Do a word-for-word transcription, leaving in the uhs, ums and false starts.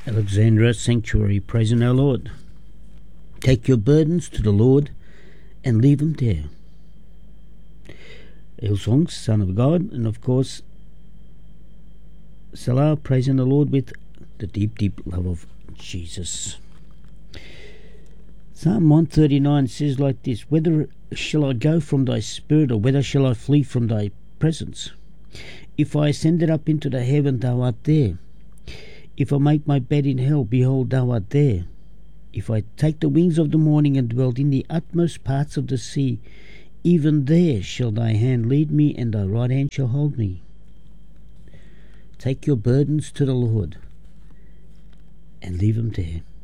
Alexandra Sanctuary, praising our Lord. Take your burdens to the Lord and leave them there. Hillsong, Son of God, and of course, Salah, praising the Lord with the deep, deep love of Jesus. Psalm one thirty-nine says like this: Whether shall I go from thy spirit, or whether shall I flee from thy presence? If I ascended up into the heaven, thou art there. If I make my bed in hell, behold, thou art there. If I take the wings of the morning and dwell in the utmost parts of the sea, even there shall thy hand lead me, and thy right hand shall hold me. Take your burdens to the Lord and leave them there.